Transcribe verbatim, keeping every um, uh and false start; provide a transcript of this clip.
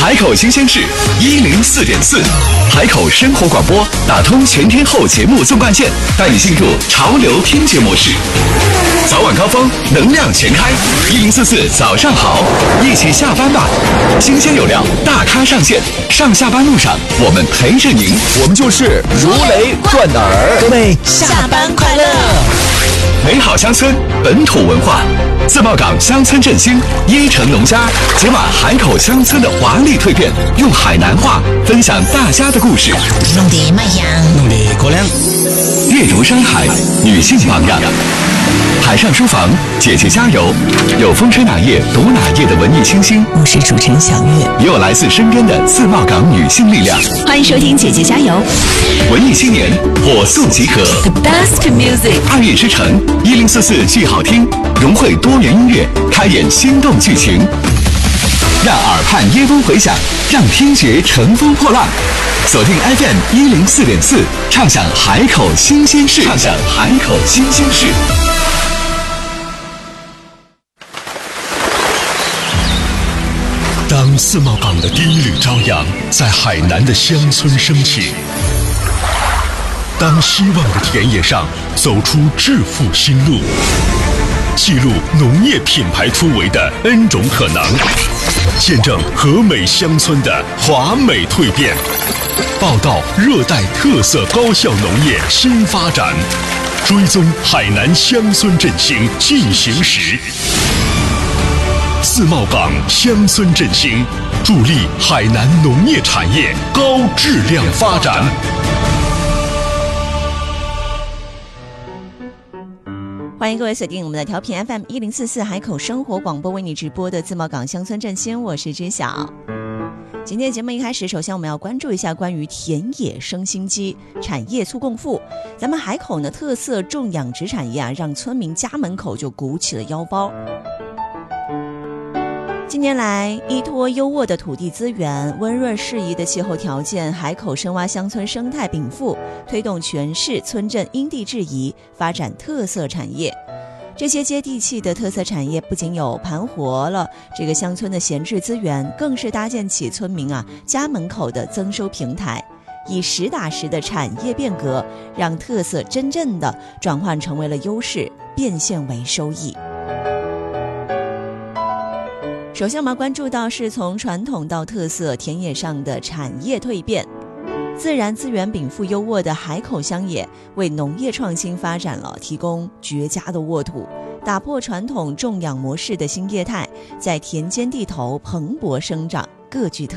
海口新鲜事一零四点四，海口生活广播打通全天候节目纵贯线，带你进入潮流听觉模式。早晚高峰，能量全开，一零四四早上好，一起下班吧。新鲜有料，大咖上线，上下班路上我们陪着您， 我们就是如雷贯耳。 各位下班快乐！ 美好乡村，本土文化，自贸港乡村振兴，一城农家解码海口乡村的华丽蜕变，用海南话分享大家的故事。 弄得卖香， 弄得过凉。 阅读山海，女性榜样。海上书房，姐姐加油！有风吹哪页读哪页的文艺清新， 我是主持人小月， 也有来自身边的自贸港女性力量。 欢迎收听姐姐加油！ 文艺青年火速集合 ，The best music， 二月之城一零四四剧好听，融汇多元音乐，开演心动剧情，让耳畔耶风回响，让听觉乘风破浪。锁定 F M 一零四点四，畅享海口新鲜事，畅享海口新鲜事。 当自贸港的第一缕朝阳在海南的乡村升起，当希望的田野上走出致富新路，记录农业品牌突围的 N 种可能，见证和美乡村的华美蜕变，报道热带特色高效农业新发展，追踪海南乡村振兴进行时。自贸港乡村振兴，助力海南农业产业高质量发展。 欢迎各位锁定我们的调频 F M 一零四四海口生活广播，为你直播的自贸港乡村振兴，我是知晓。今天节目一开始，首先我们要关注一下关于田野生新机、产业促共富。咱们海口呢特色种养殖产业啊，让村民家门口就鼓起了腰包。近年来，依托优渥的土地资源、温润适宜的气候条件，海口深挖乡村生态禀赋，推动全市村镇因地制宜发展特色产业。这些接地气的特色产业不仅有盘活了这个乡村的闲置资源，更是搭建起村民啊家门口的增收平台，以实打实的产业变革，让特色真正的转换成为了优势，变现为收益。首先我们要关注到是从传统到特色田野上的产业蜕变。自然资源禀赋优渥的海口乡野，为农业创新发展了提供绝佳的沃土，打破传统种养模式的新业态，在田间地头蓬勃生长，各具特色。